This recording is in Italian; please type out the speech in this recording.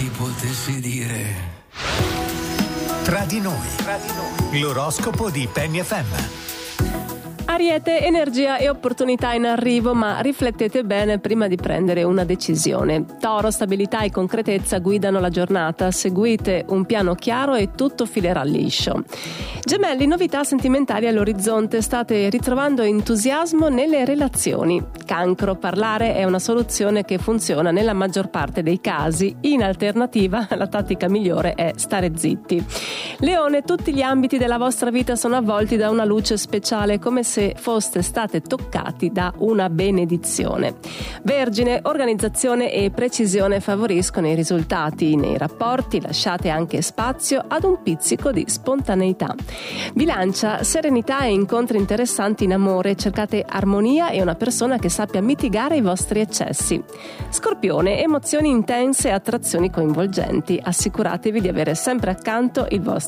ti potessi dire. Tra di noi. L'oroscopo di Penny FM. Ariete, energia e opportunità in arrivo, ma riflettete bene prima di prendere una decisione. Toro, stabilità e concretezza guidano la giornata, seguite un piano chiaro e tutto filerà liscio. Gemelli, novità sentimentali all'orizzonte, state ritrovando entusiasmo nelle relazioni. Cancro, parlare è una soluzione che funziona nella maggior parte dei casi, in alternativa la tattica migliore è stare zitti. Leone, tutti gli ambiti della vostra vita sono avvolti da una luce speciale, come se foste state toccati da una benedizione. Vergine, organizzazione e precisione favoriscono i risultati nei rapporti, lasciate anche spazio ad un pizzico di spontaneità. Bilancia, serenità e incontri interessanti in amore, cercate armonia e una persona che sappia mitigare i vostri eccessi. Scorpione, emozioni intense e attrazioni coinvolgenti, assicuratevi di avere sempre accanto il vostro